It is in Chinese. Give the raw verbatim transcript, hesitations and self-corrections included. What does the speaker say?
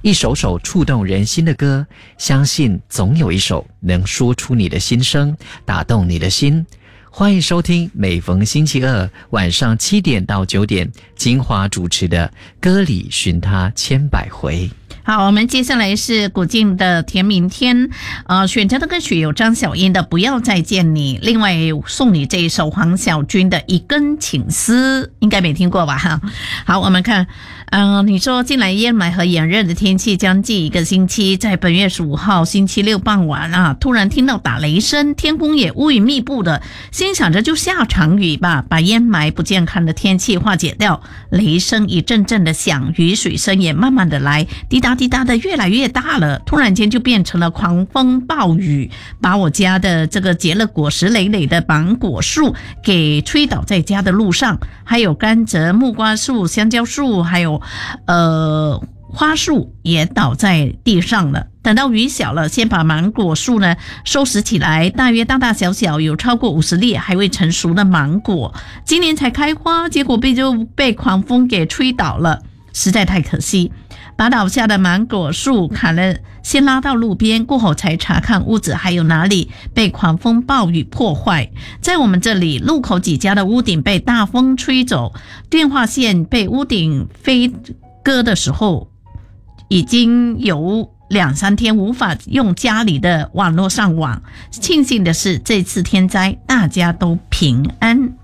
一首首触动人心的歌，相信总有一首能说出你的心声，打动你的心。欢迎收听每逢星期二晚上七点到九点金华主持的《歌里寻他千百回》。 好，我们接下来是古晋的甜明天，呃，选择的歌曲有张小英的《不要再见你》，另外送你这一首黄小军的《一根情丝》，应该没听过吧？哈，好，我们看，嗯、呃，你说近来烟霾和炎热的天气将近一个星期，在本月十五号星期六傍晚啊，突然听到打雷声，天空也乌云密布的，心想着就下场雨吧，把烟霾不健康的天气化解掉。雷声一阵阵的响，雨水声也慢慢的来，滴答滴答的越来越大了，突然间就变成了狂风暴雨，把我家的这个结了果实累累的芒果树给吹倒在家的路上，还有甘蔗、木瓜树、香蕉树，还有呃花树也倒在地上了。等到雨小了，先把芒果树呢收拾起来，大约大大小小有超过五十粒还未成熟的芒果，今年才开花，结果被就被狂风给吹倒了，实在太可惜。把倒下的芒果树砍了，先拉到路边，过后才查看屋子还有哪里被狂风暴雨破坏。在我们这里，路口几家的屋顶被大风吹走，电话线被屋顶飞割的时候，已经有两三天无法用家里的网络上网。庆幸的是，这次天灾大家都平安。